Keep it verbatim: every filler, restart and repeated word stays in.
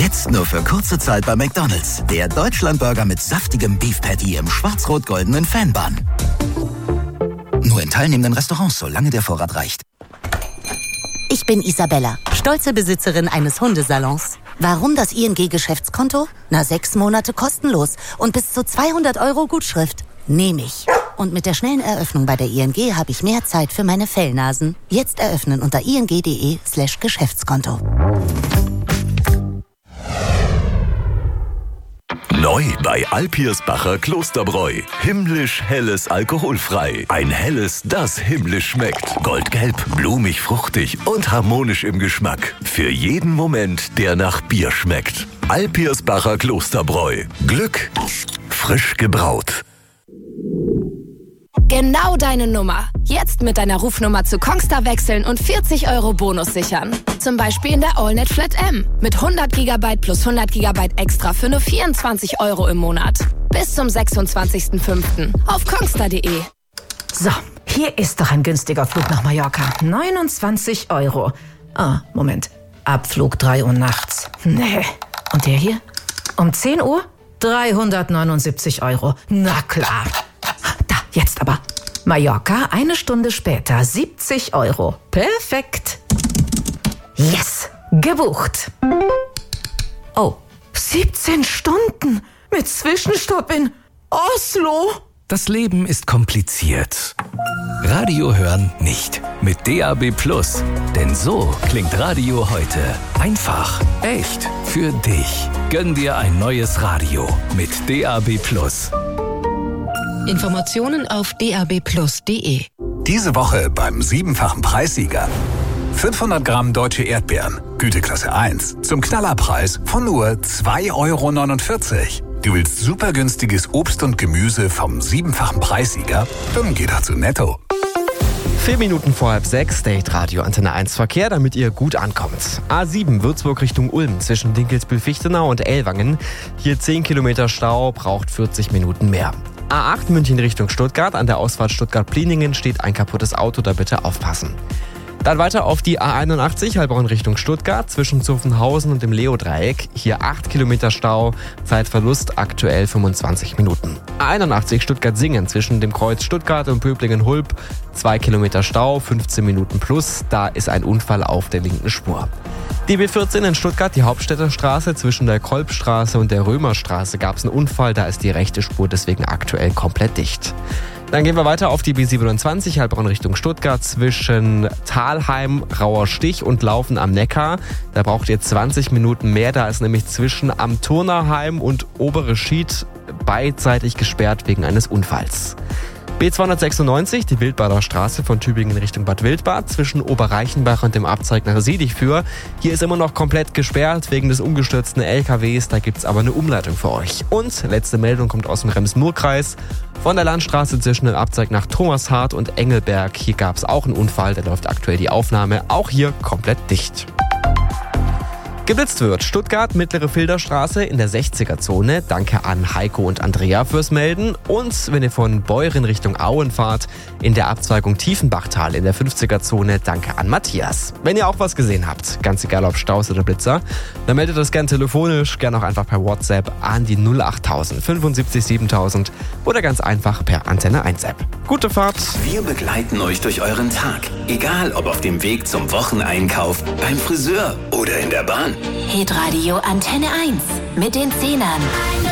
Jetzt nur für kurze Zeit bei McDonald's. Der Deutschlandburger mit saftigem Beef Patty im schwarz-rot-goldenen Fanbun. Nur in teilnehmenden Restaurants, solange der Vorrat reicht. Ich bin Isabella, stolze Besitzerin eines Hundesalons. Warum das I N G-Geschäftskonto? Na, sechs Monate kostenlos und bis zu zweihundert Euro Gutschrift. Nehme ich. Und mit der schnellen Eröffnung bei der I N G habe ich mehr Zeit für meine Fellnasen. Jetzt eröffnen unter ing.de slash Geschäftskonto. Neu bei Alpirsbacher Klosterbräu. Himmlisch helles alkoholfrei. Ein helles, das himmlisch schmeckt. Goldgelb, blumig, fruchtig und harmonisch im Geschmack. Für jeden Moment, der nach Bier schmeckt. Alpirsbacher Klosterbräu. Glück, frisch gebraut. Genau deine Nummer. Jetzt mit deiner Rufnummer zu Kongstar wechseln und vierzig Euro Bonus sichern. Zum Beispiel in der AllNet Flat M. Mit hundert Gigabyte plus hundert Gigabyte extra für nur vierundzwanzig Euro im Monat. Bis zum sechsundzwanzigsten fünften auf kongstar punkt de. So, hier ist doch ein günstiger Flug nach Mallorca. neunundzwanzig Euro. Ah, Moment. Abflug drei Uhr nachts. Nee. Und der hier? Um zehn Uhr? dreihundertneunundsiebzig Euro. Na klar. Da, jetzt aber. Mallorca, eine Stunde später, siebzig Euro. Perfekt. Yes, gebucht. Oh, siebzehn Stunden mit Zwischenstopp in Oslo. Das Leben ist kompliziert. Radio hören nicht. Mit D A B Plus. Denn so klingt Radio heute. Einfach, echt, für dich. Gönn dir ein neues Radio mit D A B Plus. Informationen auf d a b plus punkt de. Diese Woche beim siebenfachen Preissieger. fünfhundert Gramm deutsche Erdbeeren, Güteklasse eins, zum Knallerpreis von nur zwei Euro neunundvierzig. Du willst super günstiges Obst und Gemüse vom siebenfachen Preissieger? Dann geh doch zu Netto. Vier Minuten vor halb sechs, Date Radio Antenne eins Verkehr, damit ihr gut ankommt. A sieben Würzburg Richtung Ulm zwischen Dinkelsbühl-Fichtenau und Ellwangen. Hier zehn Kilometer Stau, braucht vierzig Minuten mehr. A acht München Richtung Stuttgart, an der Ausfahrt Stuttgart-Pliningen steht ein kaputtes Auto, da bitte aufpassen. Dann weiter auf die A einundachtzig, Heilbronn Richtung Stuttgart, zwischen Zuffenhausen und dem Leo-Dreieck. Hier acht Kilometer Stau, Zeitverlust aktuell fünfundzwanzig Minuten. A einundachtzig Stuttgart-Singen, zwischen dem Kreuz Stuttgart und Böblingen-Hulb, zwei Kilometer Stau, fünfzehn Minuten plus, da ist ein Unfall auf der linken Spur. Die B vierzehn in Stuttgart, die Hauptstädter Straße, zwischen der Kolbstraße und der Römerstraße gab es einen Unfall, da ist die rechte Spur deswegen aktuell komplett dicht. Dann gehen wir weiter auf die B siebenundzwanzig, Heilbronn Richtung Stuttgart, zwischen Thalheim, Rauerstich und Laufen am Neckar. Da braucht ihr zwanzig Minuten mehr, da ist nämlich zwischen Am Turnerheim und Obere Schied beidseitig gesperrt wegen eines Unfalls. B zweihundertsechsundneunzig, die Wildbader Straße von Tübingen Richtung Bad Wildbad, zwischen Oberreichenbach und dem Abzweig nach Siedichführ. Hier ist immer noch komplett gesperrt wegen des umgestürzten L K Ws, da gibt's aber eine Umleitung für euch. Und letzte Meldung kommt aus dem Rems-Murr-Kreis. Von der Landstraße zwischen dem Abzweig nach Thomashardt und Engelberg. Hier gab's auch einen Unfall, da läuft aktuell die Aufnahme. Auch hier komplett dicht. Geblitzt wird Stuttgart, Mittlere Filderstraße in der sechziger-Zone. Danke an Heiko und Andrea fürs Melden. Und wenn ihr von Beuren Richtung Auen fahrt, in der Abzweigung Tiefenbachtal in der fünfziger-Zone. Danke an Matthias. Wenn ihr auch was gesehen habt, ganz egal ob Staus oder Blitzer, dann meldet das gern telefonisch, gern auch einfach per WhatsApp an die null achttausend fünfundsiebzig siebentausend oder ganz einfach per Antenne eins App. Gute Fahrt! Wir begleiten euch durch euren Tag. Egal ob auf dem Weg zum Wocheneinkauf, beim Friseur oder in der Bahn. Hitradio Antenne eins mit den Zehnern.